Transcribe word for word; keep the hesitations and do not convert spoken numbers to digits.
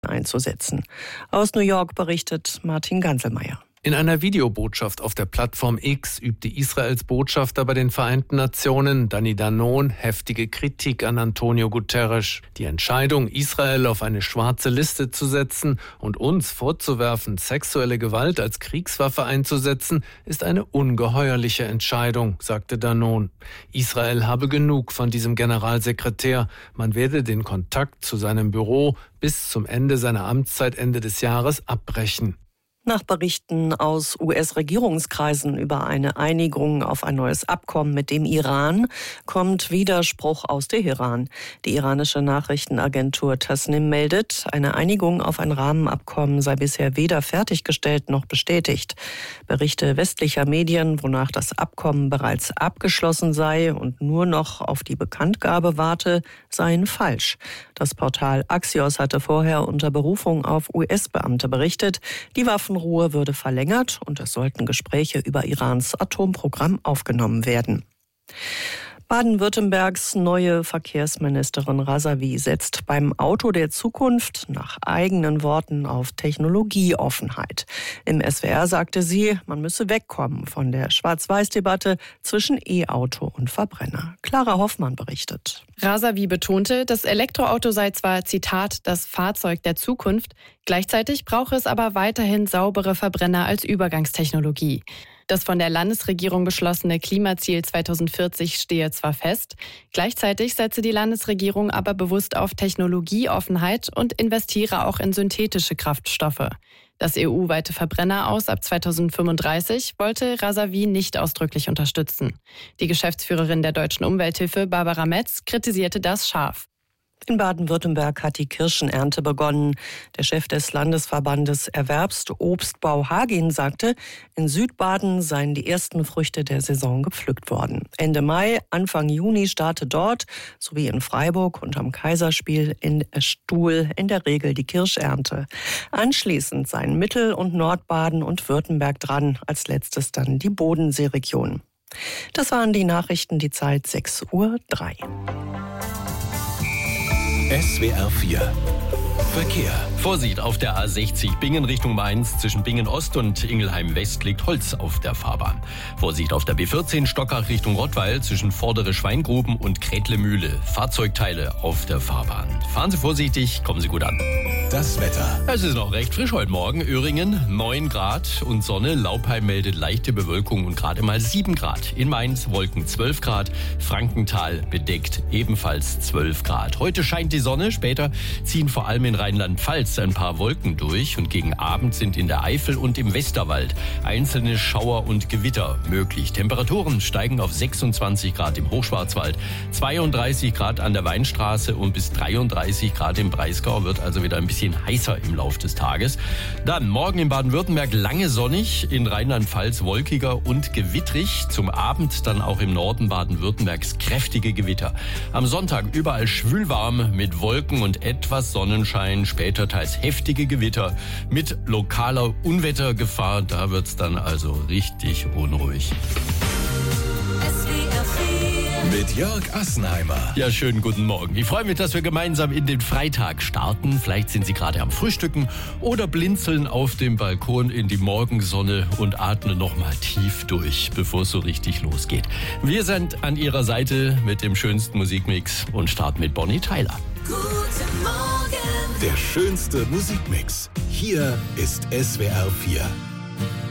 einzusetzen. Aus New York berichtet Martin Ganselmeier. In einer Videobotschaft auf der Plattform X übte Israels Botschafter bei den Vereinten Nationen, Danny Danon, heftige Kritik an Antonio Guterres. Die Entscheidung, Israel auf eine schwarze Liste zu setzen und uns vorzuwerfen, sexuelle Gewalt als Kriegswaffe einzusetzen, ist eine ungeheuerliche Entscheidung, sagte Danon. Israel habe genug von diesem Generalsekretär. Man werde den Kontakt zu seinem Büro bis zum Ende seiner Amtszeit Ende des Jahres abbrechen. Nach Berichten aus U S-Regierungskreisen über eine Einigung auf ein neues Abkommen mit dem Iran kommt Widerspruch aus Teheran. Die iranische Nachrichtenagentur Tasnim meldet, eine Einigung auf ein Rahmenabkommen sei bisher weder fertiggestellt noch bestätigt. Berichte westlicher Medien, wonach das Abkommen bereits abgeschlossen sei und nur noch auf die Bekanntgabe warte, seien falsch. Das Portal Axios hatte vorher unter Berufung auf U S-Beamte berichtet, die Waffen Ruhe würde verlängert und es sollten Gespräche über Irans Atomprogramm aufgenommen werden. Baden-Württembergs neue Verkehrsministerin Razavi setzt beim Auto der Zukunft nach eigenen Worten auf Technologieoffenheit. Im S W R sagte sie, man müsse wegkommen von der Schwarz-Weiß-Debatte zwischen E-Auto und Verbrenner. Clara Hoffmann berichtet. Razavi betonte, das Elektroauto sei zwar, Zitat, das Fahrzeug der Zukunft, gleichzeitig brauche es aber weiterhin saubere Verbrenner als Übergangstechnologie. Das von der Landesregierung beschlossene Klimaziel zweitausendvierzig stehe zwar fest, gleichzeitig setze die Landesregierung aber bewusst auf Technologieoffenheit und investiere auch in synthetische Kraftstoffe. Das E U-weite Verbrenner aus ab zweitausendfünfunddreißig wollte Razavi nicht ausdrücklich unterstützen. Die Geschäftsführerin der Deutschen Umwelthilfe, Barbara Metz, kritisierte das scharf. In Baden-Württemberg hat die Kirschenernte begonnen. Der Chef des Landesverbandes Erwerbsobstbau Hagin sagte, in Südbaden seien die ersten Früchte der Saison gepflückt worden. Ende Mai, Anfang Juni starte dort, sowie in Freiburg und am Kaiserspiel in Stuhl in der Regel die Kirschernte. Anschließend seien Mittel- und Nordbaden und Württemberg dran, als letztes dann die Bodenseeregion. Das waren die Nachrichten, die Zeit sechs Uhr drei. S W R vier Verkehr. Vorsicht auf der A sechzig Bingen Richtung Mainz. Zwischen Bingen Ost und Ingelheim West liegt Holz auf der Fahrbahn. Vorsicht auf der B vierzehn Stockach Richtung Rottweil zwischen Vordere Schweingruben und Krätlemühle. Fahrzeugteile auf der Fahrbahn. Fahren Sie vorsichtig, kommen Sie gut an. Das Wetter. Es ist noch recht frisch heute Morgen. Öhringen neun Grad und Sonne. Laupheim meldet leichte Bewölkung und gerade mal sieben Grad. In Mainz Wolken zwölf Grad. Frankenthal bedeckt ebenfalls zwölf Grad. Heute scheint die Sonne. Später ziehen vor allem in Rheinland-Pfalz ein paar Wolken durch und gegen Abend sind in der Eifel und im Westerwald einzelne Schauer und Gewitter möglich. Temperaturen steigen auf sechsundzwanzig Grad im Hochschwarzwald, zweiunddreißig Grad an der Weinstraße und bis dreiunddreißig Grad im Breisgau, wird also wieder ein bisschen heißer im Laufe des Tages. Dann morgen in Baden-Württemberg lange sonnig, in Rheinland-Pfalz wolkiger und gewittrig. Zum Abend dann auch im Norden Baden-Württembergs kräftige Gewitter. Am Sonntag überall schwülwarm mit Wolken und etwas Sonnenschein, später teils heftige Gewitter mit lokaler Unwettergefahr. Da wird's dann also richtig unruhig. Mit Jörg Assenheimer. Ja, schönen guten Morgen. Ich freue mich, dass wir gemeinsam in den Freitag starten. Vielleicht sind Sie gerade am Frühstücken oder blinzeln auf dem Balkon in die Morgensonne und atmen noch mal tief durch, bevor es so richtig losgeht. Wir sind an Ihrer Seite mit dem schönsten Musikmix und starten mit Bonnie Tyler. Guten Morgen. Der schönste Musikmix. Hier ist S W R vier.